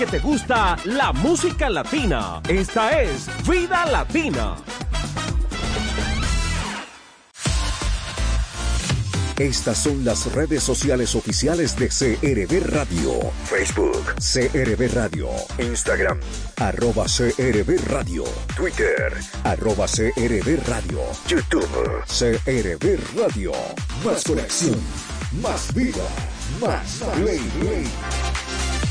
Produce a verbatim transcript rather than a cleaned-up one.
que te gusta la música latina. Esta es Vida Latina. Estas son las redes sociales oficiales de C R B Radio. Facebook, C R B Radio. Instagram, arroba C R B Radio. Twitter, arroba C R B Radio. YouTube, C R B Radio. Más conexión, más vida, más play.